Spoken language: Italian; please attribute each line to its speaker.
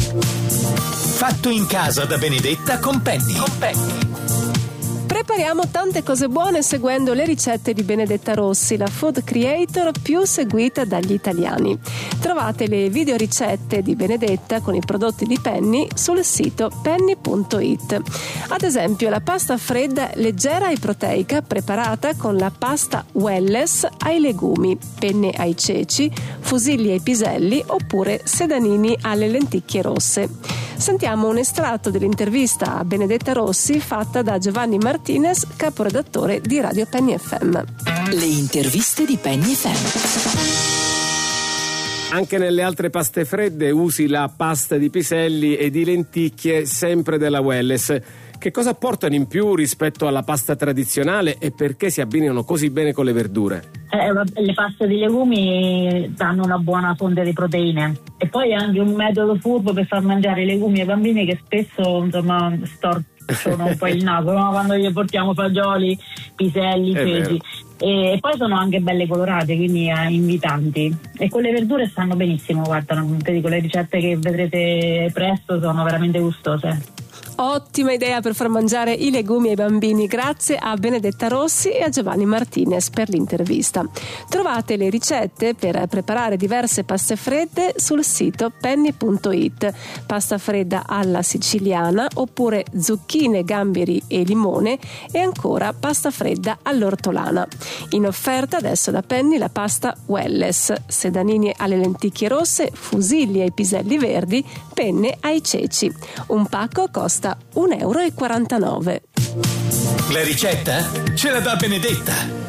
Speaker 1: Fatto in casa da Benedetta con Penny.
Speaker 2: Prepariamo tante cose buone seguendo le ricette di Benedetta Rossi, la food creator più seguita dagli italiani. Trovate le video ricette di Benedetta con i prodotti di Penny sul sito penny.it. Ad esempio la pasta fredda leggera e proteica preparata con la pasta Welless ai legumi, penne ai ceci, fusilli ai piselli oppure sedanini alle lenticchie rosse. Sentiamo un estratto dell'intervista a Benedetta Rossi fatta da Giovanni Martinez, caporedattore di Radio Penny FM.
Speaker 3: Le interviste di Penny FM.
Speaker 4: Anche nelle altre paste fredde usi la pasta di piselli e di lenticchie, sempre della Welless. Che cosa portano in più rispetto alla pasta tradizionale e perché si abbinano così bene con le verdure?
Speaker 5: Le paste di legumi danno una buona fonte di proteine e poi è anche un metodo furbo per far mangiare i legumi ai bambini che spesso storcono un po' il naso, no? Quando gli portiamo fagioli, piselli, ceci. E poi sono anche belle colorate, quindi invitanti, e con le verdure stanno benissimo. Guarda, ti dico, le ricette che vedrete presto sono veramente gustose.
Speaker 2: Ottima idea per far mangiare i legumi ai bambini. Grazie a Benedetta Rossi e a Giovanni Martinez per l'intervista. Trovate le ricette per preparare diverse paste fredde sul sito penny.it. Pasta fredda alla siciliana oppure zucchine, gamberi e limone, e ancora pasta fredda all'ortolana. In offerta adesso da Penny la pasta Welless, sedanini alle lenticchie rosse, fusilli ai piselli verdi, penne ai ceci. Un pacco costa €1,49.
Speaker 1: La ricetta ce la dà Benedetta.